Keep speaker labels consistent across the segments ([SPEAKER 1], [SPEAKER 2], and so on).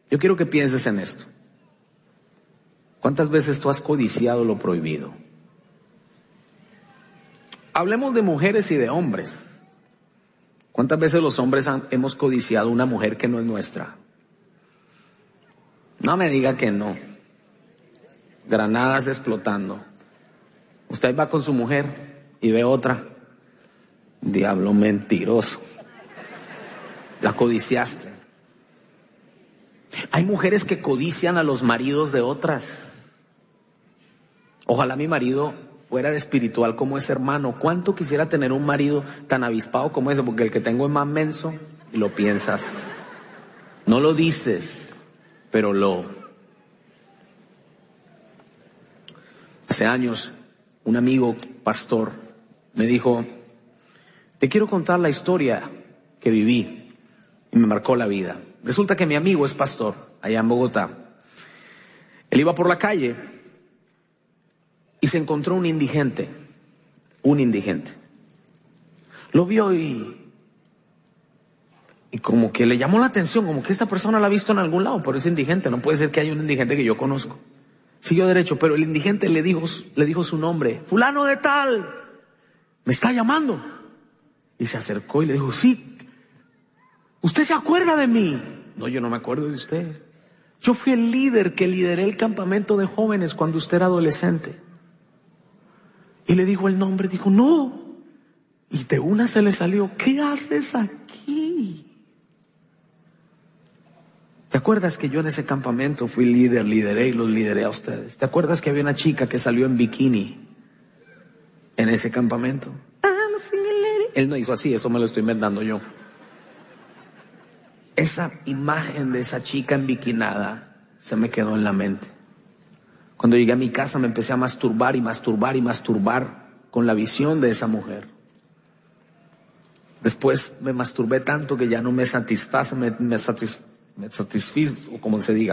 [SPEAKER 1] Yo quiero que pienses en esto. ¿Cuántas veces tú has codiciado lo prohibido? Hablemos de mujeres y de hombres. ¿Cuántas veces los hombres hemos codiciado una mujer que no es nuestra? No me diga que no. Granadas explotando. Usted va con su mujer y ve otra. Diablo mentiroso. La codiciaste. Hay mujeres que codician a los maridos de otras. Ojalá mi marido fuera de espiritual como ese hermano. ¿Cuánto quisiera tener un marido tan avispado como ese? Porque el que tengo es más menso y lo piensas. No lo dices, pero Hace años, un amigo pastor me dijo, te quiero contar la historia que viví y me marcó la vida. Resulta que mi amigo es pastor allá en Bogotá. Él iba por la calle y se encontró un indigente. Lo vio y como que le llamó la atención, como que esta persona la ha visto en algún lado, pero es indigente, no puede ser que haya un indigente que yo conozco. Siguió derecho, pero el indigente le dijo su nombre, fulano de tal, me está llamando. Y se acercó y le dijo, sí, ¿usted se acuerda de mí? No, yo no me acuerdo de usted. Yo fui el líder que lideré el campamento de jóvenes cuando usted era adolescente. Y le dijo el nombre, dijo, no. Y de una se le salió, ¿qué haces aquí? ¿Te acuerdas que yo en ese campamento fui lideré y los lideré a ustedes? ¿Te acuerdas que había una chica que salió en bikini en ese campamento? Él no hizo así, eso me lo estoy inventando yo. Esa imagen de esa chica embiquinada se me quedó en la mente. Cuando llegué a mi casa me empecé a masturbar con la visión de esa mujer. Después me masturbé tanto que ya no me satisface, me satisfizo, o como se diga.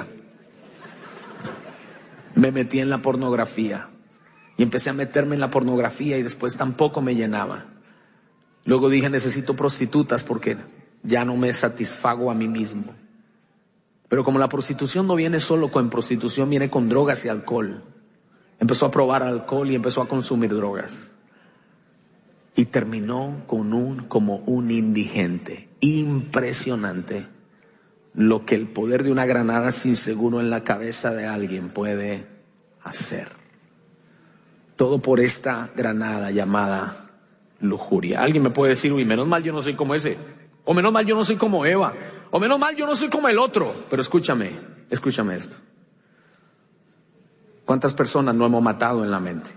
[SPEAKER 1] Me metí en la pornografía y empecé a meterme en la pornografía y después tampoco me llenaba. Luego dije, necesito prostitutas porque ya no me satisfago a mí mismo. Pero como la prostitución no viene solo con prostitución, viene con drogas y alcohol. Empezó a probar alcohol y empezó a consumir drogas. Y terminó como un indigente. Impresionante lo que el poder de una granada sin seguro en la cabeza de alguien puede hacer. Todo por esta granada llamada lujuria. Alguien me puede decir, uy, menos mal yo no soy como ese. O menos mal yo no soy como Eva. O menos mal yo no soy como el otro. Pero escúchame esto. ¿Cuántas personas no hemos matado en la mente?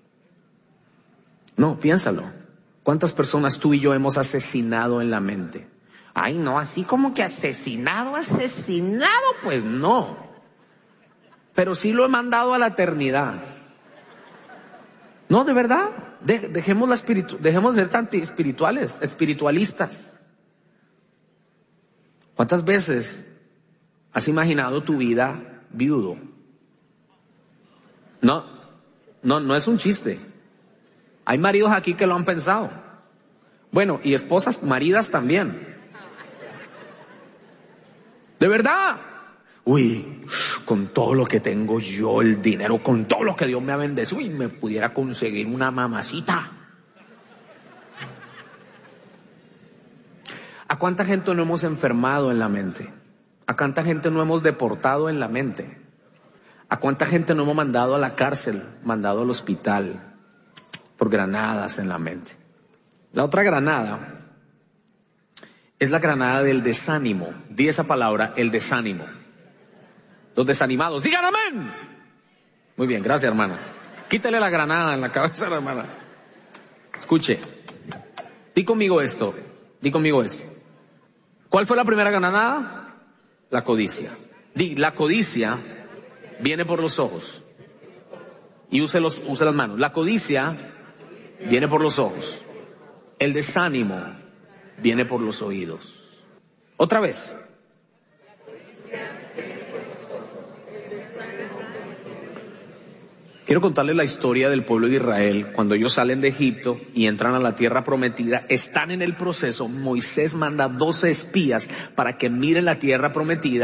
[SPEAKER 1] No, piénsalo. ¿Cuántas personas tú y yo hemos asesinado en la mente? Ay, no, así como que asesinado, pues no. Pero sí lo he mandado a la eternidad. No, de verdad. Dejemos de ser tan espiritualistas. ¿Cuántas veces has imaginado tu vida viudo? No es un chiste. Hay maridos aquí que lo han pensado. Bueno, y esposas, maridas también. ¿De verdad? Uy, con todo lo que tengo yo, el dinero, con todo lo que Dios me ha bendecido, uy, me pudiera conseguir una mamacita. ¿A cuánta gente no hemos enfermado en la mente? ¿A cuánta gente no hemos deportado en la mente? ¿A cuánta gente no hemos mandado a la cárcel, mandado al hospital por granadas en la mente? La otra granada es la granada del desánimo. Di esa palabra, el desánimo. Los desanimados, digan amén. Muy bien, gracias, hermana. Quítale la granada en la cabeza a la hermana. Escuche, di conmigo esto. ¿Cuál fue la primera granada? La codicia. La codicia viene por los ojos. Y use las manos. La codicia viene por los ojos. El desánimo viene por los oídos. Otra vez. Quiero contarles la historia del pueblo de Israel. Cuando ellos salen de Egipto y entran a la tierra prometida, están en el proceso. Moisés manda 12 espías para que miren la tierra prometida.